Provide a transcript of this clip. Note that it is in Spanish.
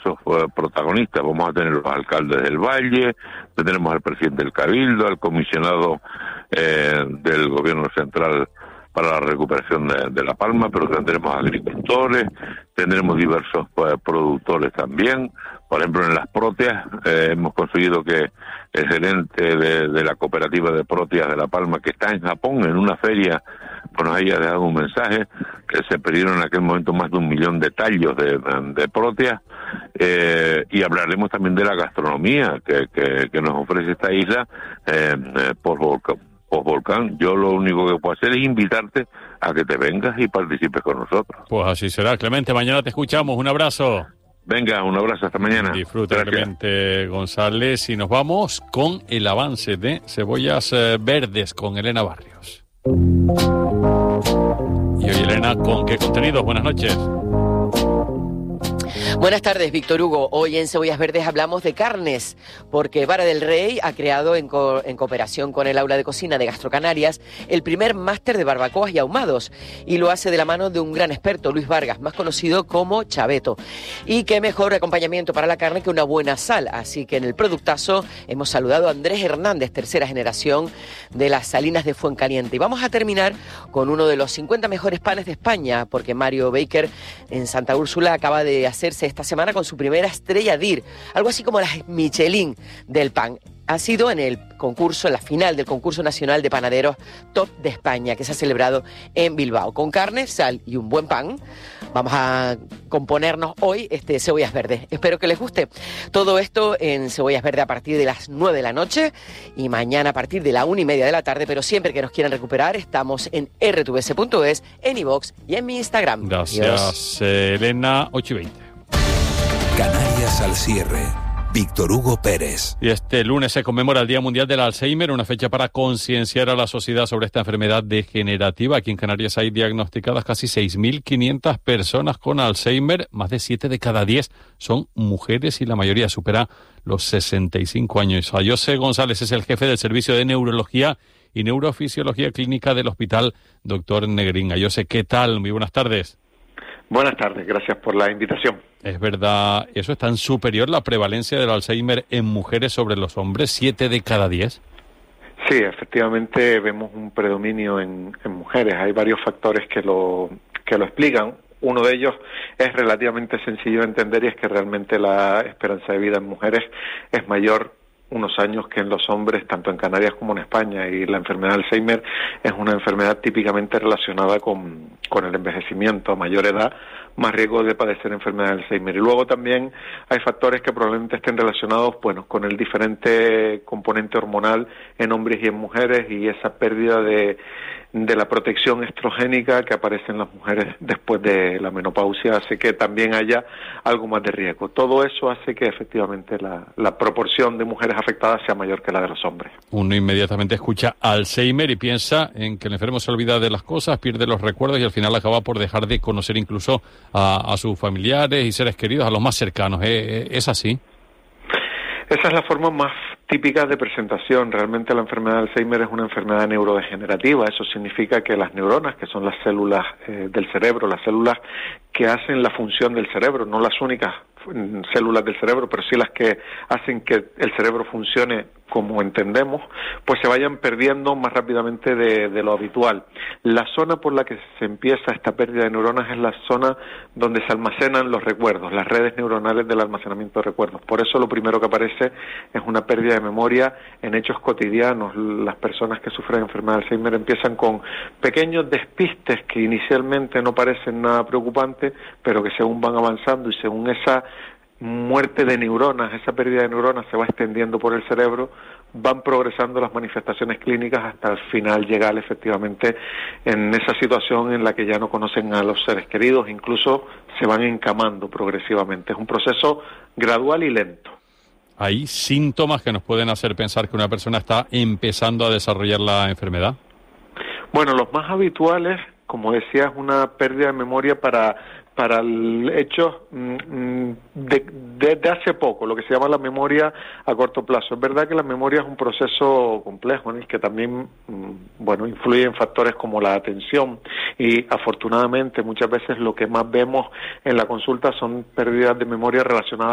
diversos protagonistas. Vamos a tener los alcaldes del Valle, tendremos al presidente del Cabildo, al comisionado del Gobierno Central para la recuperación de La Palma, pero tendremos agricultores, tendremos diversos productores también. Por ejemplo, en las próteas hemos conseguido que el gerente de la cooperativa de próteas de La Palma, que está en Japón, en una feria, pues nos haya dejado un mensaje, que se perdieron en aquel momento más de 1 millón de tallos de próteas, y hablaremos también de la gastronomía que nos ofrece esta isla post-volcán. Yo lo único que puedo hacer es invitarte a que te vengas y participes con nosotros. Pues así será, Clemente, mañana te escuchamos, un abrazo. Venga, un abrazo, hasta mañana. Disfruta, Clemente González, y nos vamos con el avance de Cebollas Verdes con Elena Barrios. Y hoy, Elena, ¿con qué contenidos? Buenas noches. Buenas tardes, Víctor Hugo. Hoy en Cebollas Verdes hablamos de carnes, porque Vara del Rey ha creado en cooperación con el Aula de Cocina de Gastrocanarias el primer máster de barbacoas y ahumados, y lo hace de la mano de un gran experto, Luis Vargas, más conocido como Chaveto. Y qué mejor acompañamiento para la carne que una buena sal, así que en el productazo hemos saludado a Andrés Hernández, tercera generación de las Salinas de Fuencaliente. Y vamos a terminar con uno de los 50 mejores panes de España, porque Mario Baker en Santa Úrsula acaba de hacerse esta semana con su primera estrella DIR, algo así como las Michelin del pan. Ha sido en el concurso, en la final del concurso nacional de panaderos Top de España, que se ha celebrado en Bilbao. Con carne, sal y un buen pan, vamos a componernos hoy Cebollas Verdes. Espero que les guste. Todo esto en Cebollas Verdes a partir de las 9 de la noche y mañana a partir de la 1:30 de la tarde, pero siempre que nos quieran recuperar, estamos en rtvs.es, en iVox y en mi Instagram. Gracias, Elena. 8:20. Canarias al cierre. Víctor Hugo Pérez. Y este lunes se conmemora el Día Mundial del Alzheimer, una fecha para concienciar a la sociedad sobre esta enfermedad degenerativa. Aquí en Canarias hay diagnosticadas casi 6.500 personas con Alzheimer. Más de 7 de cada 10 son mujeres y la mayoría supera los 65 años. Ayose González es el jefe del Servicio de Neurología y Neurofisiología Clínica del Hospital Dr. Negrín. Ayose, ¿qué tal? Muy buenas tardes. Buenas tardes, gracias por la invitación. ¿Es verdad, eso es tan superior la prevalencia del Alzheimer en mujeres sobre los hombres, 7 de cada 10? Sí, efectivamente vemos un predominio en mujeres. Hay varios factores que lo explican. Uno de ellos es relativamente sencillo de entender y es que realmente la esperanza de vida en mujeres es mayor unos años que en los hombres, tanto en Canarias como en España, y la enfermedad de Alzheimer es una enfermedad típicamente relacionada con el envejecimiento. A mayor edad, más riesgo de padecer enfermedad de Alzheimer. Y luego también hay factores que probablemente estén relacionados, bueno, con el diferente componente hormonal en hombres y en mujeres, y esa pérdida de la protección estrogénica que aparece en las mujeres después de la menopausia hace que también haya algo más de riesgo. Todo eso hace que efectivamente la proporción de mujeres afectadas sea mayor que la de los hombres. Uno inmediatamente escucha Alzheimer y piensa en que el enfermo se olvida de las cosas, pierde los recuerdos y al final acaba por dejar de conocer incluso a sus familiares y seres queridos, a los más cercanos. ¿Es así? Esa es la forma más típica de presentación. Realmente la enfermedad de Alzheimer es una enfermedad neurodegenerativa. Eso significa que las neuronas, que son las células del cerebro, las células que hacen la función del cerebro, no las únicas células del cerebro, pero sí las que hacen que el cerebro funcione como entendemos, pues se vayan perdiendo más rápidamente de lo habitual. La zona por la que se empieza esta pérdida de neuronas es la zona donde se almacenan los recuerdos, las redes neuronales del almacenamiento de recuerdos. Por eso lo primero que aparece es una pérdida de memoria en hechos cotidianos. Las personas que sufren enfermedad de Alzheimer empiezan con pequeños despistes que inicialmente no parecen nada preocupantes, pero que según van avanzando y según esa muerte de neuronas, esa pérdida de neuronas se va extendiendo por el cerebro, van progresando las manifestaciones clínicas hasta el final llegar efectivamente en esa situación en la que ya no conocen a los seres queridos, incluso se van encamando progresivamente. Es un proceso gradual y lento. ¿Hay síntomas que nos pueden hacer pensar que una persona está empezando a desarrollar la enfermedad? Bueno, los más habituales, como decía, es una pérdida de memoria para el hecho de hace poco, lo que se llama la memoria a corto plazo. Es verdad que la memoria es un proceso complejo en el que también, influyen factores como la atención, y afortunadamente muchas veces lo que más vemos en la consulta son pérdidas de memoria relacionadas